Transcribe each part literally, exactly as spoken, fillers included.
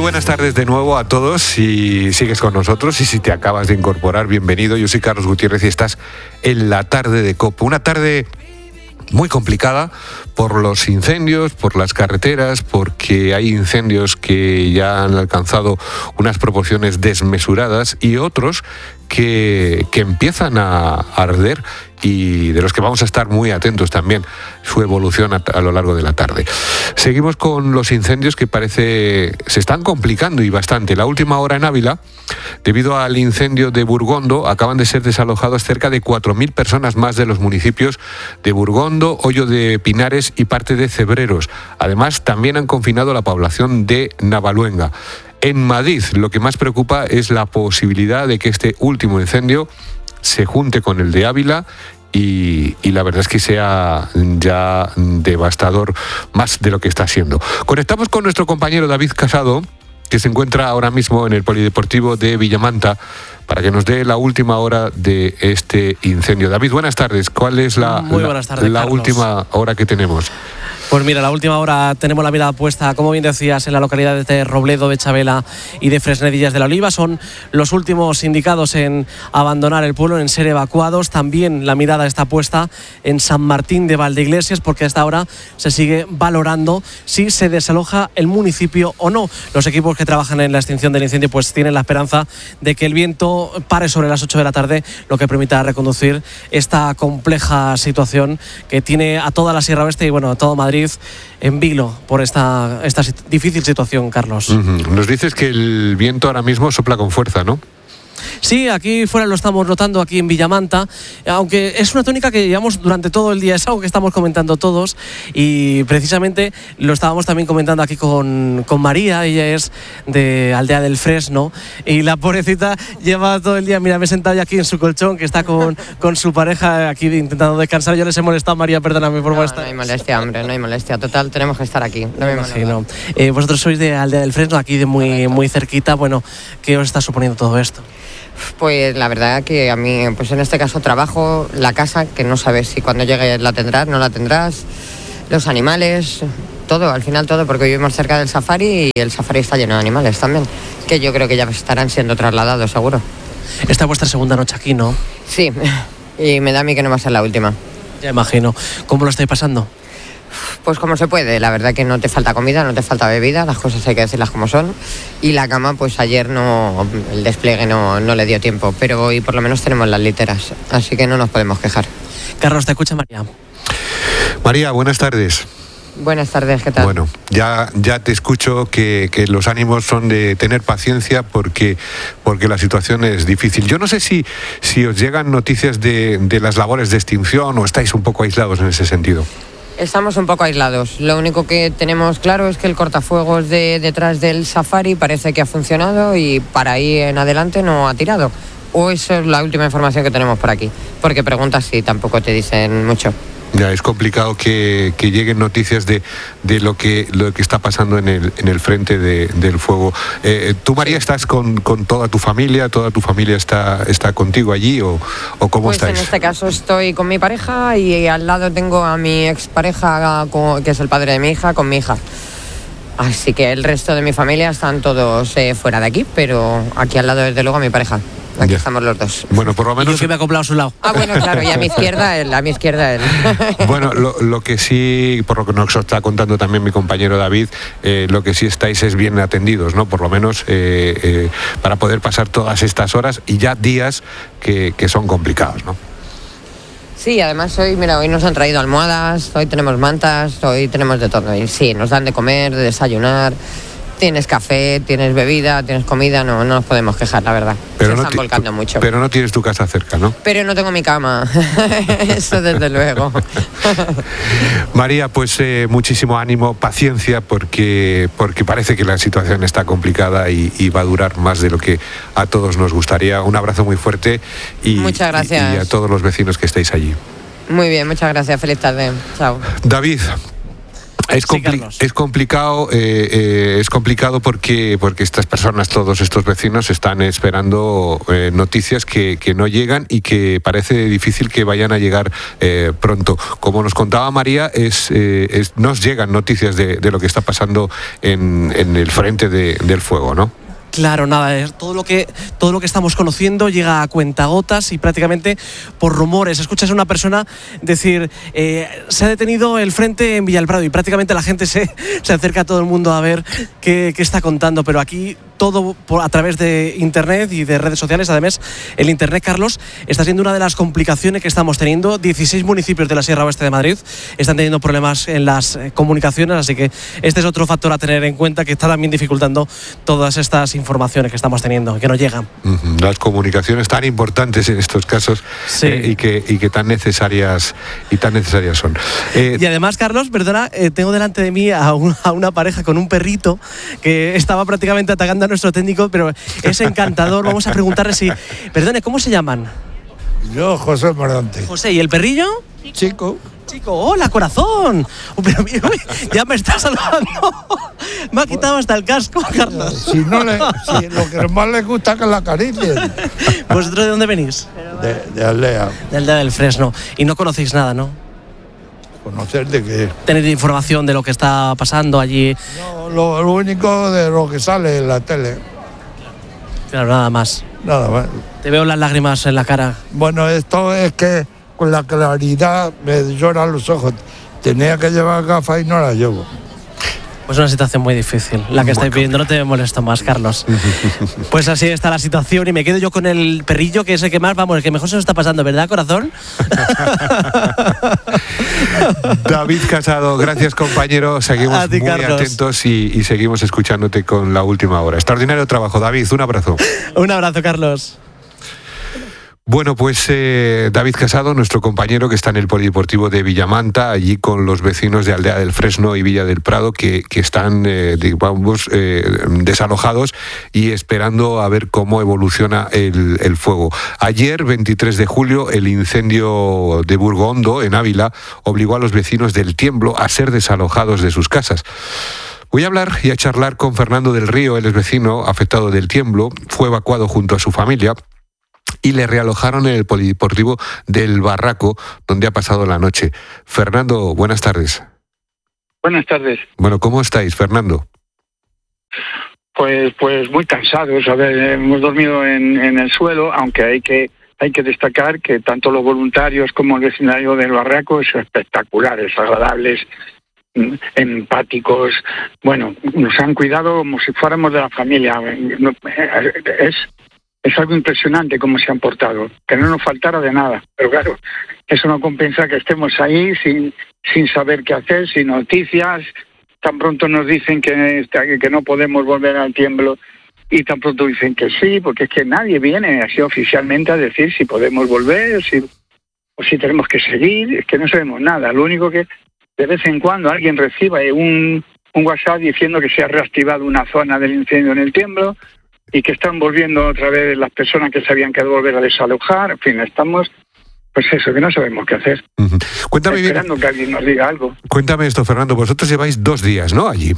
buenas tardes de nuevo a todos. Si sigues con nosotros y si te acabas de incorporar, bienvenido. Yo soy Carlos Gutiérrez y estás en la tarde de COPE. Una tarde muy complicada por los incendios, por las carreteras, porque hay incendios que ya han alcanzado unas proporciones desmesuradas y otros que, que empiezan a arder y de los que vamos a estar muy atentos también su evolución a, a lo largo de la tarde. Seguimos con los incendios que parece se están complicando y bastante. La última hora en Ávila, debido al incendio de Burgondo, acaban de ser desalojados cerca de cuatro mil personas más de los municipios de Burgondo, Hoyo de Pinares y parte de Cebreros. Además, también han confinado la población de Navaluenga. En Madrid, lo que más preocupa es la posibilidad de que este último incendio se junte con el de Ávila y, y la verdad es que sea ya devastador más de lo que está siendo. Conectamos con nuestro compañero David Casado, que se encuentra ahora mismo en el Polideportivo de Villamanta, para que nos dé la última hora de este incendio. David, buenas tardes. ¿Cuál es la, Muy buenas tardes, la, la Carlos. última hora que tenemos? Pues mira, la última hora tenemos la mirada puesta, como bien decías, en la localidad de Robledo, de Chabela y de Fresnedillas de la Oliva. Son los últimos indicados en abandonar el pueblo, en ser evacuados. También la mirada está puesta en San Martín de Valdeiglesias, porque hasta ahora se sigue valorando si se desaloja el municipio o no. Los equipos que trabajan en la extinción del incendio pues tienen la esperanza de que el viento pare sobre las ocho de la tarde, lo que permita reconducir esta compleja situación que tiene a toda la Sierra Oeste y bueno, a todo Madrid en vilo por esta, esta difícil situación, Carlos. Uh-huh. Nos dices que el viento ahora mismo sopla con fuerza, ¿no? Sí, aquí fuera lo estamos notando, aquí en Villamanta, aunque es una tónica que llevamos durante todo el día, es algo que estamos comentando todos y precisamente lo estábamos también comentando aquí con, con María, ella es de Aldea del Fresno y la pobrecita lleva todo el día, mira, me he sentado ya aquí en su colchón, que está con, con su pareja aquí intentando descansar. Yo les he molestado, María, perdóname por molestar. No, no hay molestia, hombre, no hay molestia, total, tenemos que estar aquí. No me imagino. Eh, vosotros sois de Aldea del Fresno, aquí de muy, muy cerquita, bueno, ¿qué os está suponiendo todo esto? Pues la verdad que a mí, pues en este caso trabajo, la casa, que no sabes si cuando llegue la tendrás, no la tendrás, los animales, todo, al final todo, porque vivimos cerca del safari y el safari está lleno de animales también, que yo creo que ya estarán siendo trasladados, seguro. Esta es vuestra segunda noche aquí, ¿no? Sí, y me da a mí que no va a ser la última. Ya imagino. ¿Cómo lo estáis pasando? Pues como se puede, la verdad que no te falta comida, no te falta bebida, las cosas hay que decirlas como son. Y la cama, pues ayer no, el despliegue no, no le dio tiempo, pero hoy por lo menos tenemos las literas, así que no nos podemos quejar. Carlos, te escucha María. María, buenas tardes. Buenas tardes, ¿qué tal? Bueno, ya, ya te escucho que, que los ánimos son de tener paciencia porque, porque la situación es difícil. Yo no sé si, si os llegan noticias de, de las labores de extinción o estáis un poco aislados en ese sentido. Estamos un poco aislados. Lo único que tenemos claro es que el cortafuegos de detrás del safari parece que ha funcionado y para ahí en adelante no ha tirado. O eso es la última información que tenemos por aquí. Porque preguntas y tampoco te dicen mucho. Ya, es complicado que, que lleguen noticias de, de lo que lo que está pasando en el, en el frente de, del fuego. Eh, ¿Tú, María, estás con, con toda tu familia? ¿Toda tu familia está, está contigo allí o, o cómo pues estáis? En este caso estoy con mi pareja y al lado tengo a mi expareja, que es el padre de mi hija, con mi hija. Así que el resto de mi familia están todos eh, fuera de aquí, pero aquí al lado, desde luego, a mi pareja. Aquí ya estamos los dos. Bueno, por lo menos... Yo que me he acoplado a su lado. Ah, bueno, claro, y a mi izquierda él, a mi izquierda él. Bueno, lo, lo que sí, por lo que nos está contando también mi compañero David, eh, lo que sí estáis es bien atendidos, ¿no? Por lo menos eh, eh, para poder pasar todas estas horas y ya días que, que son complicados, ¿no? Sí, además hoy, mira, hoy nos han traído almohadas, hoy tenemos mantas, hoy tenemos de todo. Y sí, nos dan de comer, de desayunar. Tienes café, tienes bebida, tienes comida, no, no nos podemos quejar, la verdad. Pero Se no están ti- volcando tú, mucho. Pero no tienes tu casa cerca, ¿no? Pero no tengo mi cama, eso desde luego. María, pues eh, muchísimo ánimo, paciencia, porque, porque parece que la situación está complicada y, y va a durar más de lo que a todos nos gustaría. Un abrazo muy fuerte y, Muchas gracias. y, y a todos los vecinos que estáis allí. Muy bien, muchas gracias, feliz tarde, chao. David, Es, compli sí, es complicado, eh, eh, es complicado porque, porque estas personas, todos estos vecinos, están esperando eh, noticias que, que no llegan y que parece difícil que vayan a llegar eh, pronto. Como nos contaba María, es, eh, es, nos llegan noticias de, de lo que está pasando en, en el frente de, del fuego, ¿no? Claro, nada, es todo lo que todo lo que estamos conociendo llega a cuentagotas y prácticamente por rumores. Escuchas a una persona decir, eh, se ha detenido el frente en Villalprado y prácticamente la gente se, se acerca a todo el mundo a ver qué, qué está contando, pero aquí todo por, a través de internet y de redes sociales. Además, el internet, Carlos, está siendo una de las complicaciones que estamos teniendo. dieciséis municipios de la Sierra Oeste de Madrid están teniendo problemas en las comunicaciones, así que este es otro factor a tener en cuenta que está también dificultando todas estas informaciones que estamos teniendo, que no llegan. Las comunicaciones tan importantes en estos casos, sí. eh, y, que, y que tan necesarias y tan necesarias son. Eh, y además, Carlos, perdona, eh, tengo delante de mí a, un, a una pareja con un perrito que estaba prácticamente atacando a nuestro técnico, pero es encantador. Vamos a preguntarle si... Perdone, ¿cómo se llaman? Yo, José Morante. José, ¿y el perrillo? Chico. Chico, hola, corazón. Oh, pero mira, ya me está saludando. Me ha quitado hasta el casco, Carlos. Si no le, si lo que más les gusta es que la acaricien. ¿Vosotros de dónde venís? De, de Aldea. De Aldea del Fresno. Y no conocéis nada, ¿no? ¿Conocer de qué? ¿Tenéis información de lo que está pasando allí? No, lo, lo único de lo que sale en la tele. Claro, nada más. Nada más. Te veo las lágrimas en la cara. Bueno, esto es que con la claridad me lloran los ojos. Tenía que llevar gafas y no las llevo. Pues una situación muy difícil, la que estáis viviendo. No te molesto más, Carlos. Pues así está la situación y me quedo yo con el perrillo, que es el que más, vamos, el que mejor se nos está pasando, ¿verdad, corazón? David Casado, gracias, compañero. Seguimos ti, muy Carlos. atentos y, y seguimos escuchándote con la última hora. Extraordinario trabajo, David. Un abrazo. Un abrazo, Carlos. Bueno, pues eh, David Casado, nuestro compañero que está en el Polideportivo de Villamanta, allí con los vecinos de Aldea del Fresno y Villa del Prado, que, que están, eh, digamos, eh, desalojados y esperando a ver cómo evoluciona el, el fuego. Ayer, veintitrés de julio, el incendio de Burgo Hondo, en Ávila, obligó a los vecinos del Tiemblo a ser desalojados de sus casas. Voy a hablar y a charlar con Fernando del Río, él es vecino afectado del Tiemblo, fue evacuado junto a su familia y le realojaron en el Polideportivo del Barraco, donde ha pasado la noche. Fernando, buenas tardes. Buenas tardes. Bueno, ¿cómo estáis, Fernando? Pues, pues muy cansados. A ver, hemos dormido en, en el suelo, aunque hay que hay que destacar que tanto los voluntarios como el vecindario del Barraco son espectaculares, agradables, empáticos. Bueno, nos han cuidado como si fuéramos de la familia. Es Es algo impresionante cómo se han portado, que no nos faltara de nada. Pero claro, eso no compensa que estemos ahí sin sin saber qué hacer, sin noticias. Tan pronto nos dicen que, que no podemos volver al Tiemblo y tan pronto dicen que sí, porque es que nadie viene así oficialmente a decir si podemos volver si, o si tenemos que seguir. Es que no sabemos nada. Lo único que de vez en cuando alguien reciba un, un WhatsApp diciendo que se ha reactivado una zona del incendio en el Tiemblo y que están volviendo otra vez las personas que se habían quedado volver a desalojar. En fin, estamos, pues eso, que no sabemos qué hacer. Uh-huh. Cuéntame esperando bien, que alguien nos diga algo. Cuéntame esto, Fernando. Vosotros lleváis dos días, ¿no?, allí,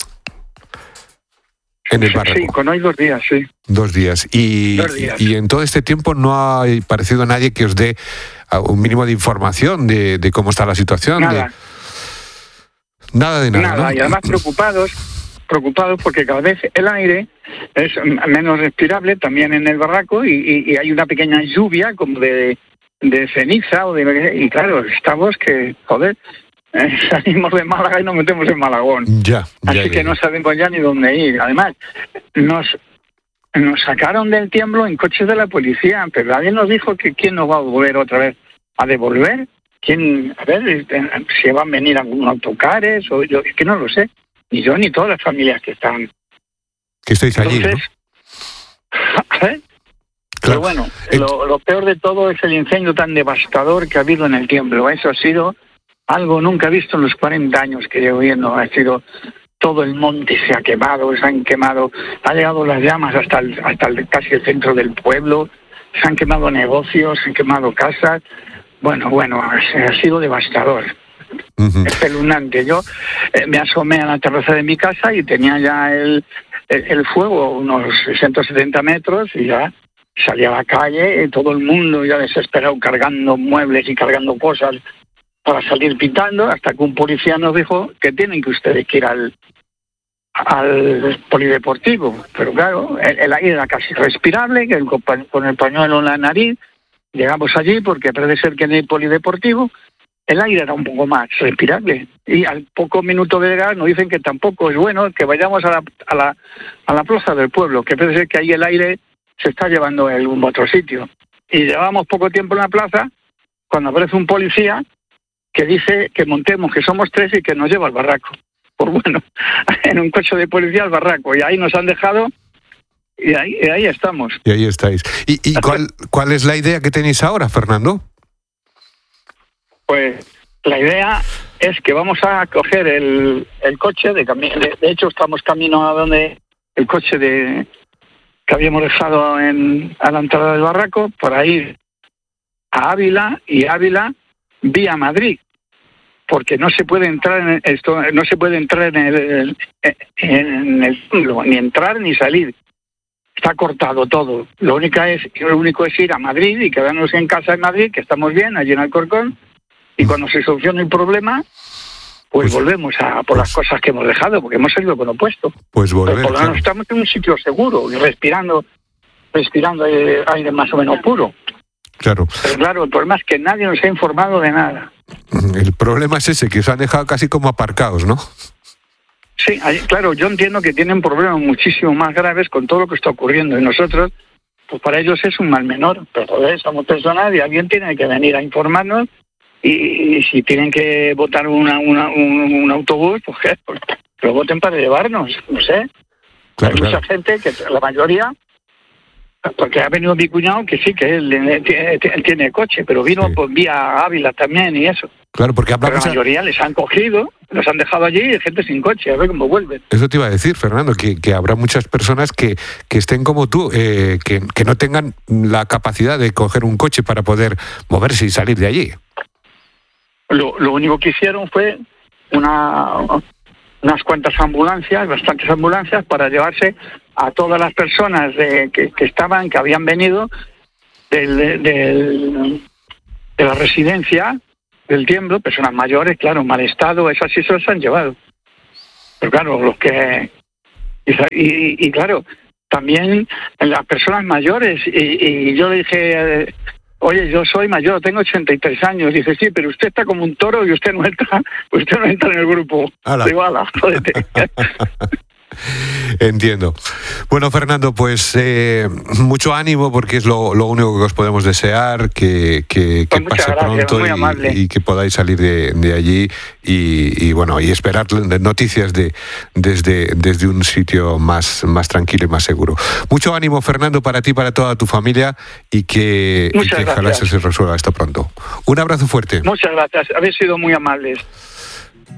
en el Barraco. Sí, con hoy dos días, sí. Dos días. Y, dos días. y en todo este tiempo no ha aparecido a nadie que os dé un mínimo de información de, de cómo está la situación. Nada. De... Nada de nada, Nada, ¿no? Y además preocupados, preocupados porque cada vez el aire es menos respirable también en el Barraco y, y, y hay una pequeña lluvia como de, de ceniza o de, y claro, estamos que, joder, eh, salimos de Málaga y nos metemos en Malagón. Ya, ya, Así ya, que ya. no sabemos ya ni dónde ir. Además, nos nos sacaron del Tiemblo en coches de la policía, pero nadie nos dijo que quién nos va a volver otra vez a devolver. ¿Quién? A ver, si van a venir algunos autocares o yo, es que no lo sé. Ni yo ni todas las familias que están. Que estáis allí, Entonces, ¿no? ¿eh? Pero bueno, lo, lo peor de todo es el incendio tan devastador que ha habido en el Tiemblo. Eso ha sido algo nunca visto en los cuarenta años que llevo viendo. Ha sido todo el monte se ha quemado, se han quemado, ha llegado las llamas hasta el, hasta el, casi el centro del pueblo, se han quemado negocios, se han quemado casas. Bueno, bueno, ha, ha sido devastador. Uh-huh. Espeluznante. Yo eh, me asomé a la terraza de mi casa y tenía ya el, el, el fuego unos ciento setenta metros y ya salí a la calle y todo el mundo ya desesperado cargando muebles y cargando cosas para salir pitando, hasta que un policía nos dijo que tienen que ustedes que ir al, al polideportivo. Pero claro, el, el aire era casi respirable, que el, con el pañuelo en la nariz, llegamos allí porque parece ser que en el polideportivo el aire era un poco más respirable. Y al poco minuto de llegar nos dicen que tampoco es bueno que vayamos a la, a la, a la plaza del pueblo, que parece ser que ahí el aire se está llevando a algún otro sitio. Y llevamos poco tiempo en la plaza cuando aparece un policía que dice que montemos, que somos tres y que nos lleva al barraco. Pues bueno, en un coche de policía al barraco. Y ahí nos han dejado y ahí, y ahí estamos. Y ahí estáis. ¿Y, y cuál, cuál es la idea que tenéis ahora, Fernando? Pues la idea es que vamos a coger el, el coche, de, cami- de, de hecho estamos camino a donde el coche de que habíamos dejado en, a la entrada del barraco, para ir a Ávila y Ávila vía Madrid. Porque no se puede entrar en esto, no se puede entrar en el, en el pueblo, ni entrar ni salir. Está cortado todo. Lo único es, lo único es ir a Madrid y quedarnos en casa en Madrid, que estamos bien, allí en Alcorcón, y cuando se solucione el problema, pues, pues volvemos a por pues, las cosas que hemos dejado, porque hemos salido con opuesto. Pues volver. Pero por lo menos claro. Estamos en un sitio seguro y respirando, respirando aire, aire más o menos puro. Claro. Pero claro, el problema es que nadie nos ha informado de nada. El problema es ese, que os han dejado casi como aparcados, ¿no? Sí, claro, yo entiendo que tienen problemas muchísimo más graves con todo lo que está ocurriendo. Y nosotros, pues para ellos es un mal menor. Pero ¿eh? Somos personas y alguien tiene que venir a informarnos. Y, y si tienen que votar una, una, un, un autobús, pues ¿qué? Pues que lo voten para llevarnos, no sé. Claro, Hay claro. mucha gente, que la mayoría... Porque ha venido mi cuñado, que sí, que él tiene, tiene coche, pero vino sí. Pues vía Ávila también y eso. Claro, porque hablamos... Pero la mayoría les han cogido, los han dejado allí y gente sin coche, a ver cómo vuelven. Eso te iba a decir, Fernando, que, que habrá muchas personas que, que estén como tú, eh, que, que no tengan la capacidad de coger un coche para poder moverse y salir de allí. Lo, lo único que hicieron fue una... unas cuantas ambulancias, bastantes ambulancias, para llevarse a todas las personas de, que, que estaban, que habían venido del, del, de la residencia del Tiemblo, personas mayores, claro, en mal estado, esas sí se las han llevado. Pero claro, los que... Y, y, y claro, también las personas mayores, y, y yo le dije... Oye, yo soy mayor, tengo ochenta y tres años. Dice, sí, pero usted está como un toro y usted no entra, usted no entra en el grupo. Digo, ala, jódete. Entiendo. Bueno, Fernando, pues eh, mucho ánimo, porque es lo, lo único que os podemos desear, que, que, que pues pase gracias, pronto y, y que podáis salir de, de allí y, y bueno, y esperar noticias de desde, desde un sitio más, más tranquilo y más seguro. Mucho ánimo, Fernando, para ti, para toda tu familia, y que, y que ojalá se resuelva esto pronto. Un abrazo fuerte. Muchas gracias, habéis sido muy amables.